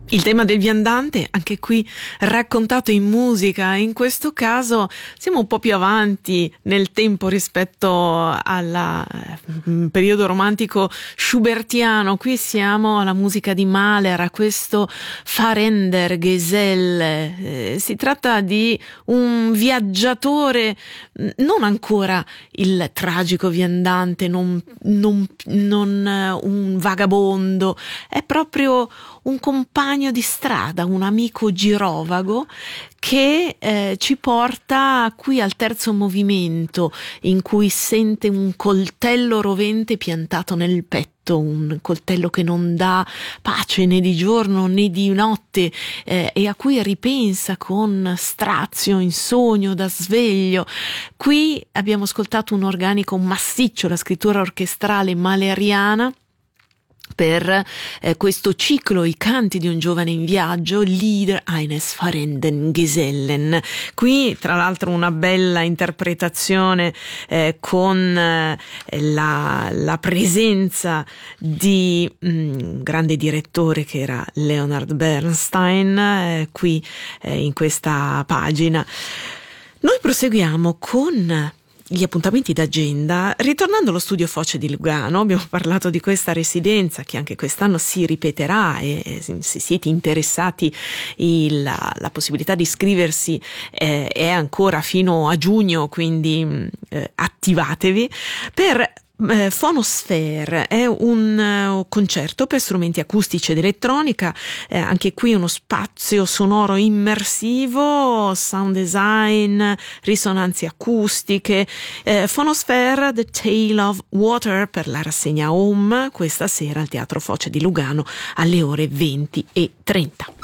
Il tema del viandante, anche qui raccontato in musica, in questo caso siamo un po' più avanti nel tempo rispetto al periodo romantico schubertiano. Qui siamo alla musica di Mahler, a questo Fahrender Geselle. Si tratta di un viaggiatore, non ancora il tragico viandante, non un vagabondo, è proprio un compagno di strada, un amico girovago che ci porta qui al terzo movimento, in cui sente un coltello rovente piantato nel petto, un coltello che non dà pace né di giorno né di notte, e a cui ripensa con strazio, in sogno, da sveglio. Qui abbiamo ascoltato un organico massiccio, la scrittura orchestrale mahleriana per questo ciclo I canti di un giovane in viaggio, Lieder eines fahrenden Gesellen. Qui tra l'altro una bella interpretazione con la presenza di un grande direttore che era Leonard Bernstein, qui in questa pagina. Noi proseguiamo con gli appuntamenti d'agenda, ritornando allo studio Foce di Lugano. Abbiamo parlato di questa residenza che anche quest'anno si ripeterà, e se siete interessati la possibilità di iscriversi è ancora fino a giugno, quindi attivatevi. Per Phonosphere è un concerto per strumenti acustici ed elettronica, anche qui uno spazio sonoro immersivo, sound design, risonanze acustiche. Phonosphere, The Tale of Water, per la rassegna Home, questa sera al Teatro Foce di Lugano alle ore 20:30.